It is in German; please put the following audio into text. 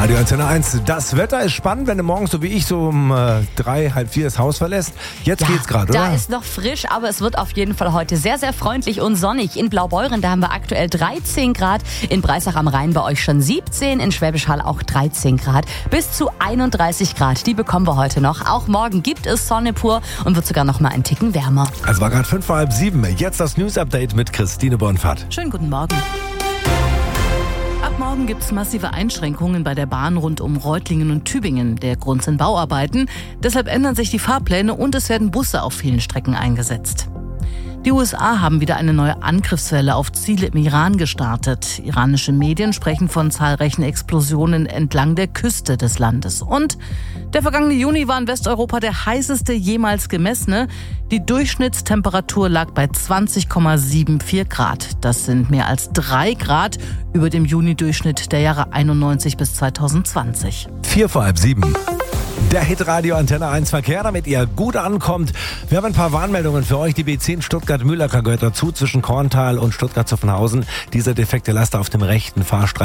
Radio Antenne 1. Das Wetter ist spannend, wenn du morgens so wie ich so um 3, halb 4 das Haus verlässt. Jetzt geht's gerade, oder? Da ist noch frisch, aber es wird auf jeden Fall heute sehr, sehr freundlich und sonnig. In Blaubeuren, da haben wir aktuell 13 Grad. In Breisach am Rhein bei euch schon 17. In Schwäbisch Hall auch 13 Grad. Bis zu 31 Grad, die bekommen wir heute noch. Auch morgen gibt es Sonne pur und wird sogar noch mal ein Ticken wärmer. Es war gerade 5 vor halb 7. Jetzt das News-Update mit Christine Bonfahrt. Schönen guten Morgen. Ab morgen gibt es massive Einschränkungen bei der Bahn rund um Reutlingen und Tübingen. Der Grund sind Bauarbeiten. Deshalb ändern sich die Fahrpläne und es werden Busse auf vielen Strecken eingesetzt. Die USA haben wieder eine neue Angriffswelle auf Ziele im Iran gestartet. Iranische Medien sprechen von zahlreichen Explosionen entlang der Küste des Landes. Und der vergangene Juni war in Westeuropa der heißeste jemals gemessene. Die Durchschnittstemperatur lag bei 20,74 Grad. Das sind mehr als 3 Grad über dem Juni-Durchschnitt der Jahre 91 bis 2020. 4 vor halb 7. Der Hitradio Antenne 1 Verkehr, damit ihr gut ankommt. Wir haben ein paar Warnmeldungen für euch. Die B10 Stuttgart-Mühlacker gehört dazu, zwischen Korntal und Stuttgart-Zuffenhausen. Dieser defekte Laster auf dem rechten Fahrstreifen